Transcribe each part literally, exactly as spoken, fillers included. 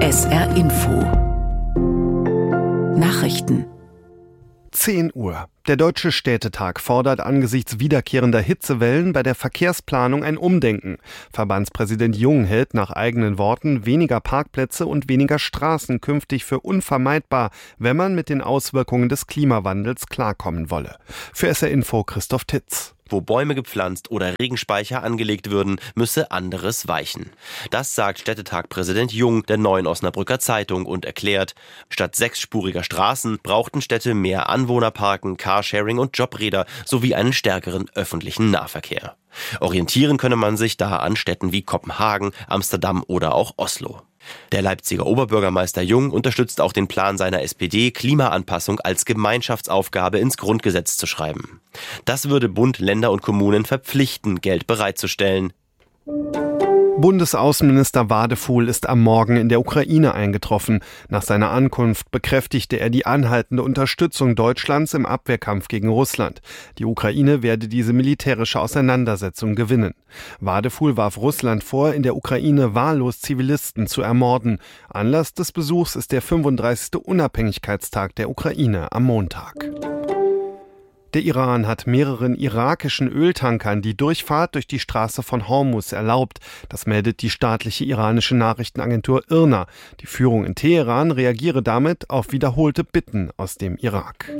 S R Info Nachrichten zehn Uhr. Der Deutsche Städtetag fordert angesichts wiederkehrender Hitzewellen bei der Verkehrsplanung ein Umdenken. Verbandspräsident Jung hält nach eigenen Worten weniger Parkplätze und weniger Straßen künftig für unvermeidbar, wenn man mit den Auswirkungen des Klimawandels klarkommen wolle. Für S R Info Christoph Titz. Wo Bäume gepflanzt oder Regenspeicher angelegt würden, müsse anderes weichen. Das sagt Städtetag-Präsident Jung der Neuen Osnabrücker Zeitung und erklärt, statt sechsspuriger Straßen brauchten Städte mehr Anwohnerparken, Carsharing und Jobräder sowie einen stärkeren öffentlichen Nahverkehr. Orientieren könne man sich da an Städten wie Kopenhagen, Amsterdam oder auch Oslo. Der Leipziger Oberbürgermeister Jung unterstützt auch den Plan seiner S P D, Klimaanpassung als Gemeinschaftsaufgabe ins Grundgesetz zu schreiben. Das würde Bund, Länder und Kommunen verpflichten, Geld bereitzustellen. Bundesaußenminister Wadefuhl ist am Morgen in der Ukraine eingetroffen. Nach seiner Ankunft bekräftigte er die anhaltende Unterstützung Deutschlands im Abwehrkampf gegen Russland. Die Ukraine werde diese militärische Auseinandersetzung gewinnen. Wadefuhl warf Russland vor, in der Ukraine wahllos Zivilisten zu ermorden. Anlass des Besuchs ist der fünfunddreißigste Unabhängigkeitstag der Ukraine am Montag. Der Iran hat mehreren irakischen Öltankern die Durchfahrt durch die Straße von Hormuz erlaubt. Das meldet die staatliche iranische Nachrichtenagentur I R N A. Die Führung in Teheran reagiere damit auf wiederholte Bitten aus dem Irak.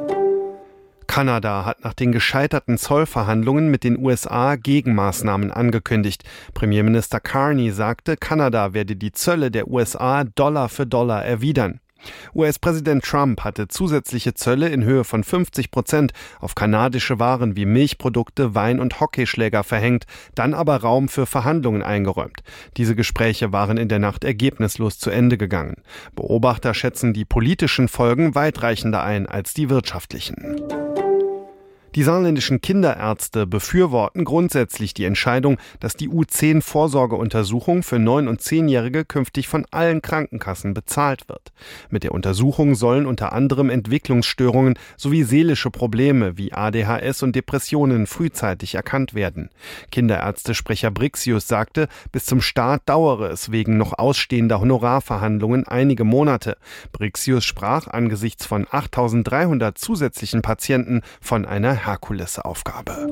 Kanada hat nach den gescheiterten Zollverhandlungen mit den U S A Gegenmaßnahmen angekündigt. Premierminister Carney sagte, Kanada werde die Zölle der U S A Dollar für Dollar erwidern. U S-Präsident Trump hatte zusätzliche Zölle in Höhe von fünfzig Prozent auf kanadische Waren wie Milchprodukte, Wein und Hockeyschläger verhängt, dann aber Raum für Verhandlungen eingeräumt. Diese Gespräche waren in der Nacht ergebnislos zu Ende gegangen. Beobachter schätzen die politischen Folgen weitreichender ein als die wirtschaftlichen. Die saarländischen Kinderärzte befürworten grundsätzlich die Entscheidung, dass die U zehn Vorsorgeuntersuchung für neun- und zehnjährige künftig von allen Krankenkassen bezahlt wird. Mit der Untersuchung sollen unter anderem Entwicklungsstörungen sowie seelische Probleme wie A D H S und Depressionen frühzeitig erkannt werden. Kinderärztesprecher Brixius sagte, bis zum Start dauere es wegen noch ausstehender Honorarverhandlungen einige Monate. Brixius sprach angesichts von achttausenddreihundert zusätzlichen Patienten von einer Herkulesaufgabe.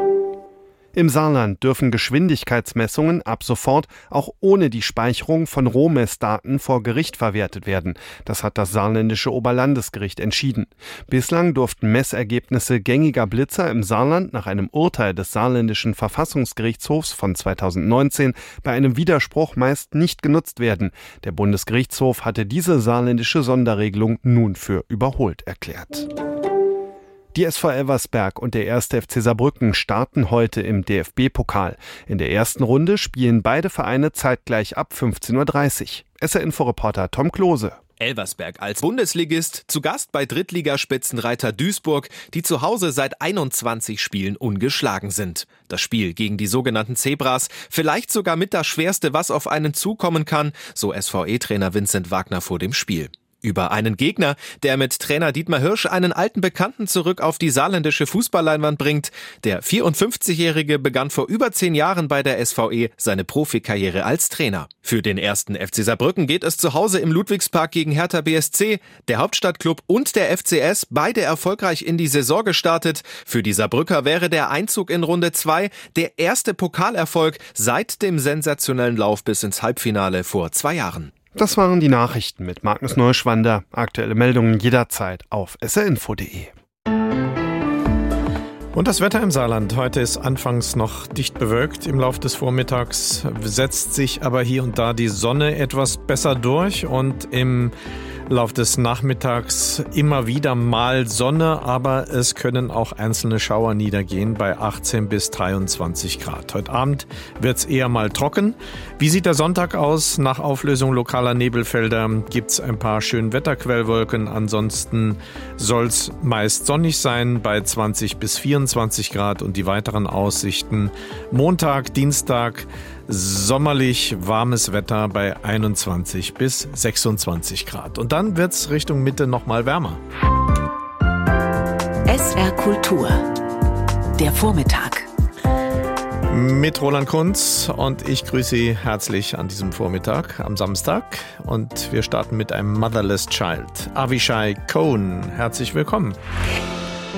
Im Saarland dürfen Geschwindigkeitsmessungen ab sofort auch ohne die Speicherung von Rohmessdaten vor Gericht verwertet werden. Das hat das saarländische Oberlandesgericht entschieden. Bislang durften Messergebnisse gängiger Blitzer im Saarland nach einem Urteil des saarländischen Verfassungsgerichtshofs von zweitausendneunzehn bei einem Widerspruch meist nicht genutzt werden. Der Bundesgerichtshof hatte diese saarländische Sonderregelung nun für überholt erklärt. Die S V Elversberg und der erste F C Saarbrücken starten heute im D F B-Pokal. In der ersten Runde spielen beide Vereine zeitgleich ab fünfzehn Uhr dreißig. S R-Info-Reporter Tom Klose. Elversberg als Bundesligist, zu Gast bei Drittligaspitzenreiter Duisburg, die zu Hause seit einundzwanzig Spielen ungeschlagen sind. Das Spiel gegen die sogenannten Zebras, vielleicht sogar mit das Schwerste, was auf einen zukommen kann, so S V E-Trainer Vincent Wagner vor dem Spiel. Über einen Gegner, der mit Trainer Dietmar Hirsch einen alten Bekannten zurück auf die saarländische Fußballleinwand bringt. Der vierundfünfzigjährige begann vor über zehn Jahren bei der S V E seine Profikarriere als Trainer. Für den ersten F C Saarbrücken geht es zu Hause im Ludwigspark gegen Hertha B S C. Der Hauptstadtklub und der F C S, beide erfolgreich in die Saison gestartet. Für die Saarbrücker wäre der Einzug in Runde zwei der erste Pokalerfolg seit dem sensationellen Lauf bis ins Halbfinale vor zwei Jahren. Das waren die Nachrichten mit Magnus Neuschwander. Aktuelle Meldungen jederzeit auf s r info punkt d e. Und das Wetter im Saarland. Heute ist anfangs noch dicht bewölkt. Im Laufe des Vormittags setzt sich aber hier und da die Sonne etwas besser durch und im Lauf des Nachmittags immer wieder mal Sonne, aber es können auch einzelne Schauer niedergehen bei achtzehn bis dreiundzwanzig Grad. Heute Abend wird es eher mal trocken. Wie sieht der Sonntag aus? Nach Auflösung lokaler Nebelfelder gibt es ein paar schöne Wetterquellwolken. Ansonsten soll es meist sonnig sein bei zwanzig bis vierundzwanzig Grad und die weiteren Aussichten Montag, Dienstag, sommerlich warmes Wetter bei einundzwanzig bis sechsundzwanzig Grad. Und dann wird es Richtung Mitte nochmal wärmer. S R Kultur. Der Vormittag. Mit Roland Kunz und ich grüße Sie herzlich an diesem Vormittag am Samstag und wir starten mit einem Motherless Child. Avishai Cohen, herzlich willkommen.